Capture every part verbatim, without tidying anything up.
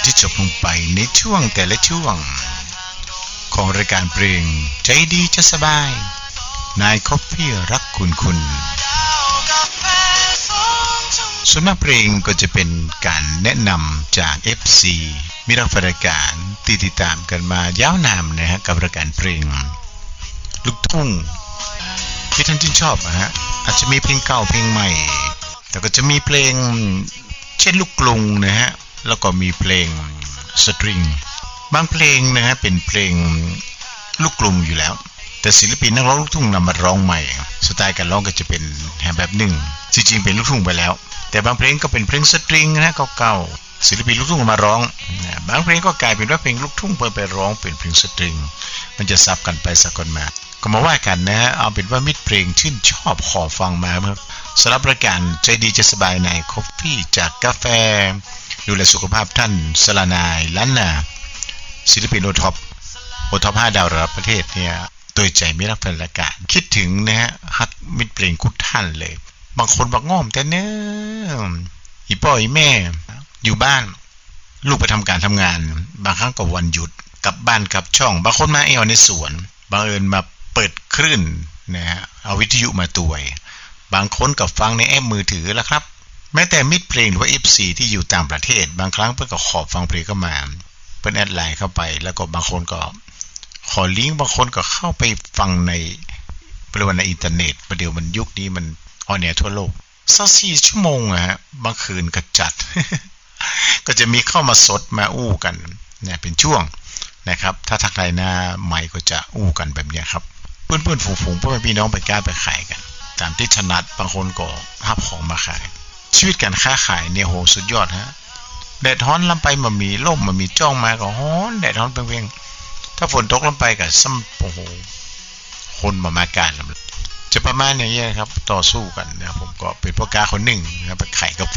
ที่จบลงไปในช่วงแต่ละช่วงของรายการเพลงใจดีจะสบายนายคอฟฟี่รักคุณคุณส่วนมากเพลงก็จะเป็นการแนะนำจาก เอฟ ซี มีรักรายการติดติดตามกันมายาวนานนะฮะกับรายการเพลงลูกทุ่งที่ท่านชื่นชอบนะฮะอาจจะมีเพลงเก่าเพลงใหม่แต่ก็จะมีเพลงเช่นลูกกรุงนะฮะแล้วก็มีเพลงสตริงบางเพลงนะฮะเป็นเพลงลูกกรุงอยู่แล้วแต่ศิลปินนักร้องลูกทุ่งนำมาร้องใหม่สไตล์การร้องก็จะเป็นแบบหนึ่งจริงๆเป็นลูกทุ่งไปแล้วแต่บางเพลงก็เป็นเพลงสตริงนะเก่าๆศิลปินลูกทุ่งมาร้องบางเพลงก็กลายเป็นว่าเพลงลูกทุ่งไปไปร้องเป็นเพลงสตริงมันจะซับกันไปซับกันมาก็มาว่ากันนะฮะเอาเป็นว่ามิตรเพลงชื่นชอบขอฟังมาครับสำหรับรายการใจดีจะสบายในคอฟฟี่จากกาแฟดูแลสุขภาพท่านสลานายล้านนาศิลปินโอท็อปโอท็อปห้าดาวระดับประเทศเนี่ยโดยใจไม่รักแฟนรายการคิดถึงนะฮะฮักมิตรเพลงทุกท่านเลยบางคนบอกง่อมแต่เนื้ออีพ่ออีแม่อยู่บ้านลูกไปทำการทำงานบางครั้งก็วันหยุดกลับบ้านกลับช่องบางคนมาเอวในสวนบางเอิญมาเปิดคลื่นนะฮะเอาวิทยุมาต่วยบางคนก็ฟังในแอปมือถือแล้วครับแม้แต่มิตรเพลงหรือว่า เอฟ ซี ที่อยู่ต่างประเทศบางครั้งเพิ่นก็ขอฟังเพลงเข้ามาเพิ่นแอดไลน์เข้าไปแล้วก็บางคนก็ขอลิงก์บางคนก็เข้าไปฟังในบริเวณในอินเทอร์เน็ตประเดี๋ยวมันยุคนี้มันออนแอร์ทั่วโลกสักสี่ชั่วโมงอะฮะบางคืนก็จัด ก็จะมีเข้ามาสดมาอู้กันเนี่ยเป็นช่วงนะครับถ้าทักไลน์หน้าใหม่ก็จะอู้กันแบบนี้ครับเพื่อนๆฝูงๆพ่อแม่พี่น้องไปกล้าไปขายกันตามที่ถนัดบางคนก็รับของมาขายชีวิตการค้าขายเนี่ยโหสุดยอดฮะแดดร้อนลำไปมันมีลมมันมีจ้องมาก็ร้อนแดดร้อนเพ่งๆถ้าฝนตกลงไปก็ซ้ำโอ้โหคนมามาการจะประมาณอย่างนี้ครับต่อสู้กันนะผมก็เป็นพ่อค้าคนหนึ่งนะไปขายกาแฟ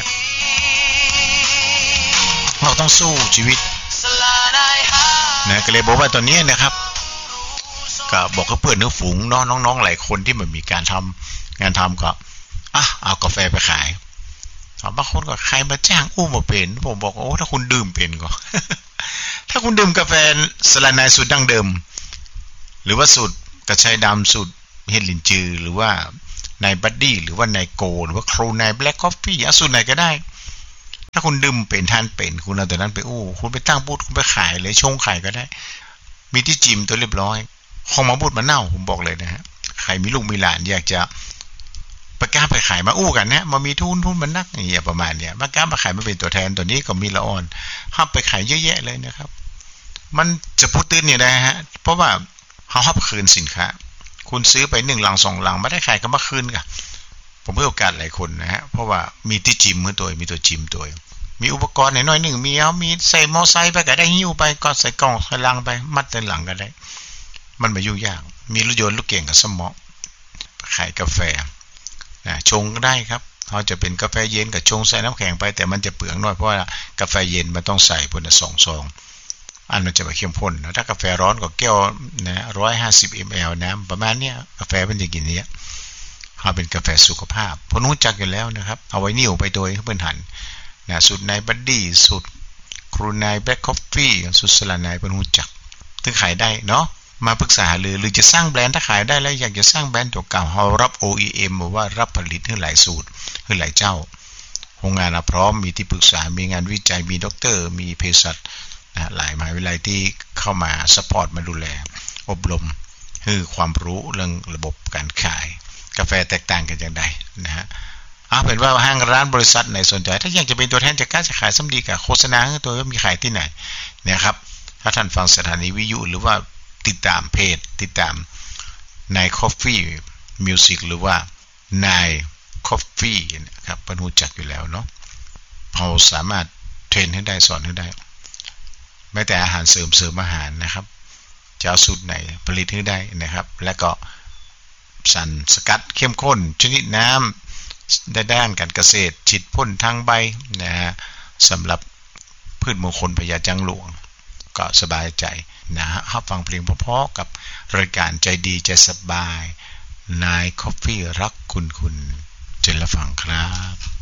เราต้องสู้ชีวิตนะก็เลยบอกว่าตอนนี้นะครับก็บอกกับเพื่อนฝูงน้องน้องๆหลายคนที่มันมีการทำงานทำก็อ่ะเอากาแฟไปขายบางคนก็ใครมาจ้างอู้มาเป็นผมบอกโอ้ถ้าคุณดื่มเป็นก็ถ้าคุณดื่มกาแฟสลานายสูตรดั้งเดิมหรือว่าสูตรกระชายดำสูตรเฮดลินจือหรือว่านายบัดดี้หรือว่านายโกหรือว่าครูนายแบล็คคอฟฟี่สูตรไหนก็ได้ถ้าคุณดื่มเป็นทานเป็นคุณเอาแต่นั้นไปอู้คุณไปตั้งบูธคุณไปขายเลยชงขายก็ได้มีที่จิมตัวเรียบร้อยของมาบูธมาเน่าผมบอกเลยนะฮะใครมีลูกมีหลานอยากจะประกาศไปขายมาอู้กันนะมามีทุนทุนมันนักอย่างเงี้ยประมาณเนี้ยประกาศมาขายมาเป็นตัวแทนตัวนี้ก็มีละอ่อนฮับไปขายเยอะแยะเลยนะครับมันจะพูดตื้นเนี่ยนะฮะเพราะว่าเขาฮับคืนสินค้าคุณซื้อไปหนึ่งลังสองลังไม่ได้ขายก็มาคืนกันผมเพื่อโอกาสหลายคนนะฮะเพราะว่ามีที่จิมมือตัวมีตัวจิมตัวมีอุปกรณ์หน่อยๆหนึ่งมีเอามีใส่มอไซค์ไปก็ได้หิ้วไปก็ใส่กล่องใส่ลังไปมัดในหลังก็ได้มันไม่ยุ่งยากมีรถยนต์ลูกเก่งกับสมอขายกาแฟนะชงก็ได้ครับเขาจะเป็นกาแฟเย็นกับชงใส่น้ำแข็งไปแต่มันจะเปลืองน้อยเพราะว่ากาแฟเย็นมันต้องใส่พนสองซองอันมันจะไปเข้มข้นนะถ้ากาแฟร้อนก็แก้วนะร้อยห้าสิบมลน้ำประมาณเนี้ยกาแฟมันจะกินเนี้ยเขาเป็นกาแฟสุขภาพพอรู้จักกันแล้วนะครับเอาไว้นิ่วไปโดยเพื่อนหันนะสูตรนายบัดดี้สูตรครูนายแบล็คคอฟฟี่สูตรสลานายเพื่อนรู้จักถึงขายได้เนาะมาปรึกษาหรือหรือจะสร้างแบรนด์ถ้าขายได้แล้วอยากจะสร้างแบรนด์ตัวเก่าเรารับ โอ อี เอ็ม หรือว่ารับผลิตให้หลายสูตรให้หลายเจ้าโรงงานพร้อมมีที่ปรึกษามีงานวิจัยมีด็อกเตอร์มีเภสัชนะหลายมหาวิทยาลัยที่เข้ามาซัพพอร์ตมาดูแลอบรมให้ความรู้เรื่องระบบการขายกาแฟแตกต่างกันอย่างไรนะฮะเอาเป็นว่าห้างร้านบริษัทไหนสนใจถ้าอยากจะเป็นตัวแทนจากการจะขายซ้ำดีกับโฆษณาตัวก็มีขายที่ไหนเนี่ยครับถ้าท่านฟังสถานีวิทยุหรือว่าติดตามเพจติดตามนาย Coffee Music หรือว่านาย Coffee นะครับเพิ่นรู้จักอยู่แล้วเนาะเราสามารถเทรนให้ได้สอนให้ได้แม้แต่อาหารเสริมเสริมอาหารนะครับจะเอาสูตรไหนผลิตให้ได้นะครับและก็สารสกัดเข้มข้นชนิดน้ำได้ด้านการเกษตรฉีดพ่นทางใบนะฮะสำหรับพืชมงคลพญาจังหลวงก็สบายใจนะฮะรับฟังเพลงเพราะๆกับรายการใจดีใจสบายนายคอฟฟี่รักคุณคุณเจริญฟังครับ